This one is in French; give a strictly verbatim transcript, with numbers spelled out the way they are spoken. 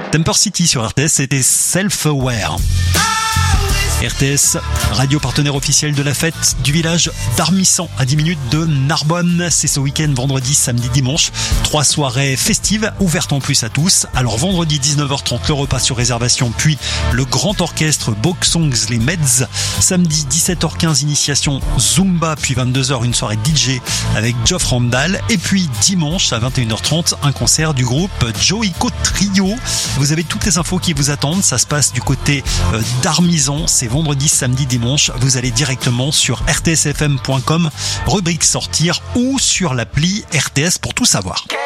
Temper City sur R T S, c'était Self-Aware. R T S, radio partenaire officiel de la fête du village d'Armissan, à dix minutes de Narbonne. C'est ce week-end, vendredi, samedi, dimanche. Trois soirées festives, ouvertes en plus à tous. Alors vendredi, dix-neuf heures trente, le repas sur réservation, puis le grand orchestre Box Songs, les Meds. Samedi, dix-sept heures quinze, initiation Zumba, puis vingt-deux heures, une soirée D J avec Geoff Randall. Et puis dimanche, à vingt et une heures trente, un concert du groupe Joico Trio. Vous avez toutes les infos qui vous attendent. Ça se passe du côté euh, d'Armisson. C'est vendredi, samedi, dimanche. Vous allez directement sur r t s f m point com, rubrique sortir, ou sur l'appli R T S pour tout savoir.